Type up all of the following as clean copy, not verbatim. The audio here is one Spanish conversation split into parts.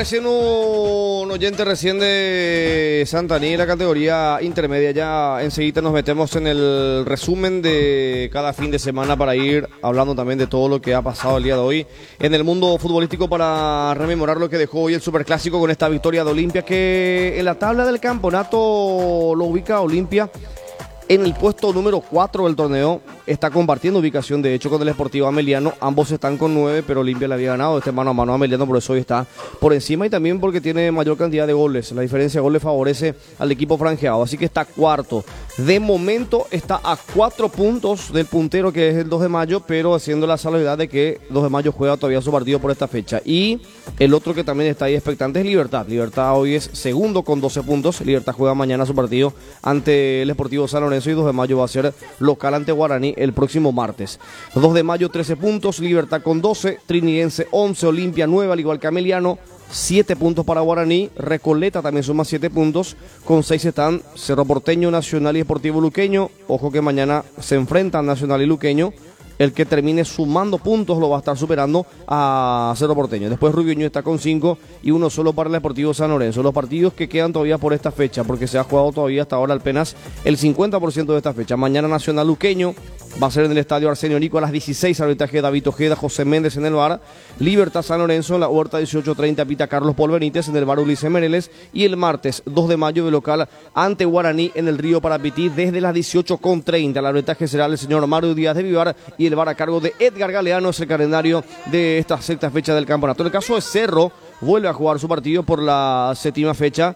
recién un oyente recién de Santaní, la categoría intermedia. Ya enseguida nos metemos en el resumen de cada fin de semana para ir hablando también de todo lo que ha pasado el día de hoy en el mundo futbolístico, para rememorar lo que dejó hoy el Superclásico con esta victoria de Olimpia, que en la tabla del campeonato lo ubica a Olimpia en el puesto número 4 del torneo. Está compartiendo ubicación, de hecho, con el Sportivo Ameliano. Ambos están con 9, pero Olimpia le había ganado este mano a mano a Ameliano, por eso hoy está por encima, y también porque tiene mayor cantidad de goles. La diferencia de goles favorece al equipo franjeado, así que está cuarto. De momento está a 4 puntos del puntero, que es el 2 de mayo, pero haciendo la salvedad de que 2 de mayo juega todavía su partido por esta fecha. Y el otro que también está ahí expectante es Libertad. Libertad hoy es segundo con 12 puntos. Libertad juega mañana su partido ante el Sportivo San Lorenzo, y 2 de mayo va a ser local ante Guaraní el próximo martes. 2 de mayo 13 puntos, Libertad con 12, Trinidense 11, Olimpia 9, al igual que Ameliano, 7 puntos para Guaraní. Recoleta también suma 7 puntos, con 6 están Cerro Porteño, Nacional y Deportivo Luqueño. Ojo que mañana se enfrentan Nacional y Luqueño. El que termine sumando puntos lo va a estar superando a Cerro Porteño. Después Rubio Ñu está con 5 y uno solo para el Deportivo San Lorenzo. Los partidos que quedan todavía por esta fecha, porque se ha jugado todavía hasta ahora apenas el 50% de esta fecha. Mañana Nacional Luqueño va a ser en el estadio Arsenio Nico a las 16, arbitraje de David Ojeda, José Méndez en el VAR. Libertad San Lorenzo en la Huerta 18:30, pita Carlos Paul Benítez, en el VAR Ulises Mereles. Y el martes 2 de mayo de local ante Guaraní en el Río Parapití desde las 18:30. El arbitraje será el señor Mario Díaz de Vivar y el VAR a cargo de Edgar Galeano. Es el calendario de esta sexta fecha del campeonato. En el caso de Cerro, vuelve a jugar su partido por la séptima fecha.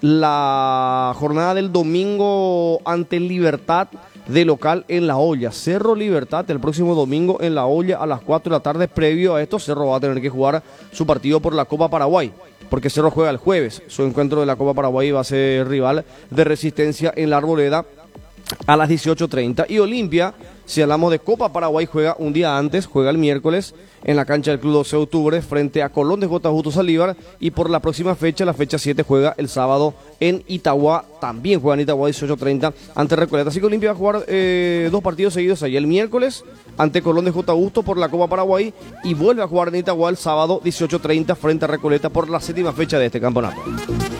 La jornada del domingo ante Libertad de local en La Olla. Cerro Libertad el próximo domingo en La Olla a las 4 de la tarde. Previo a esto, Cerro va a tener que jugar su partido por la Copa Paraguay, porque Cerro juega el jueves. Su encuentro de la Copa Paraguay va a ser rival de Resistencia en la Arboleda a las 18:30. Y Olimpia, si hablamos de Copa Paraguay, juega un día antes, juega el miércoles en la cancha del Club 12 de Octubre frente a Colón de J. Justo Salívar. Y por la próxima fecha, la fecha 7, juega el sábado en Itagua. También juega en Itagua 18:30 ante Recoleta. Así que Olimpia va a jugar 2 partidos seguidos ahí. El miércoles ante Colón de J. Justo por la Copa Paraguay, y vuelve a jugar en Itagua el sábado 18:30 frente a Recoleta por la séptima fecha de este campeonato.